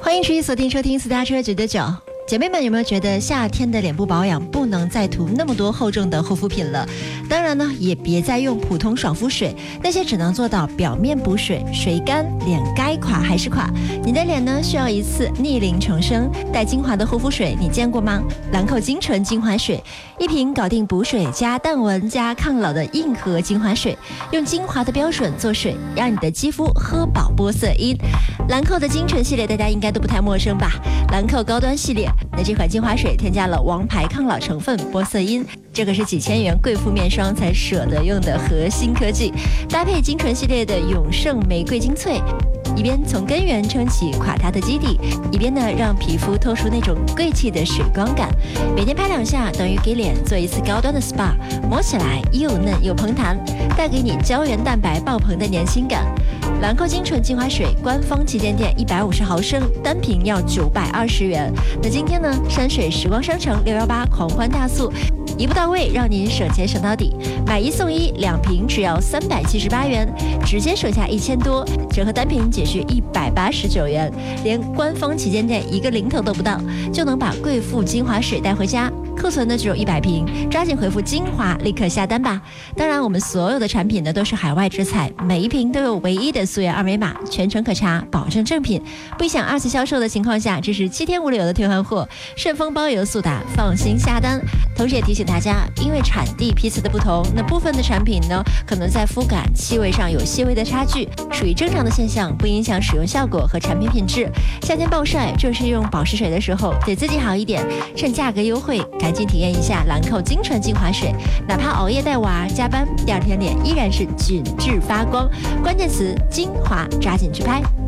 欢迎持续锁定收听私家车999。姐妹们，有没有觉得夏天的脸部保养不能再涂那么多厚重的护肤品了？当然呢，也别再用普通爽肤水，那些只能做到表面补水，水干脸该垮还是垮。你的脸呢，需要一次逆龄重生。带精华的护肤水你见过吗？兰蔻精纯精华水，一瓶搞定补水加淡纹加抗老的硬核精华水，用精华的标准做水，让你的肌肤喝饱玻色因。兰蔻的精纯系列大家应该都不太陌生吧？兰蔻高端系列，那这款精华水添加了王牌抗老成分玻色因，这可是几千元贵妇面霜才舍得用的核心科技，搭配精纯系列的永盛玫瑰精粹，一边从根源撑起垮塌的基底，一边呢让皮肤透出那种贵气的水光感。每天拍2下等于给脸做一次高端的 SPA， 摸起来又嫩又蓬弹，带给你胶原蛋白爆棚的年轻感。兰蔻精纯精华水官方旗舰店150毫升，单瓶要920元。那今天呢，山水时光商城618狂欢大促，一步到位，让您省钱省到底，买1送1，2瓶只要378元，直接省下1000多，折合单瓶仅需189元，连官方旗舰店一个零头都不到，就能把贵妇精华水带回家。库存呢只有100瓶，抓紧回复精华立刻下单吧。当然我们所有的产品呢都是海外直采，每一瓶都有唯一的溯源2维码，全程可查，保证正品。不想2次销售的情况下，支持7天无理由的退换货，顺丰包邮速达，放心下单。同时也提醒大家，因为产地批次的不同，那部分的产品呢可能在肤感气味上有细微的差距，属于正常的现象，不影响使用效果和产品品质。夏天暴晒正是用保湿水的时候，对自己好一点，趁价格优惠赶紧体验一下兰蔻精纯精华水，哪怕熬夜带娃加班，第2天脸依然是紧致发光。关键词精华，抓紧去拍。